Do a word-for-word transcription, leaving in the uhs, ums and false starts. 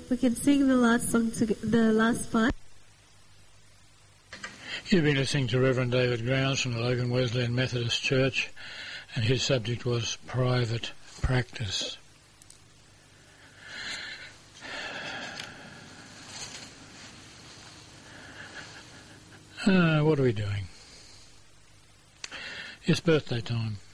we can sing the last song, to the last part. You've been listening to Reverend David Grounds from the Logan Wesleyan Methodist Church, and his subject was private practice. Uh, what are we doing? It's birthday time.